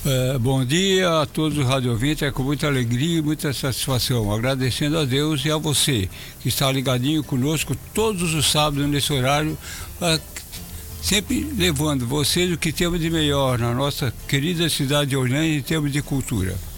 Bom dia a todos os radiovintes, é com muita alegria e muita satisfação, agradecendo a Deus e a você que está ligadinho conosco todos os sábados nesse horário, sempre levando vocês o que temos de melhor na nossa querida cidade de Orlândia em termos de cultura.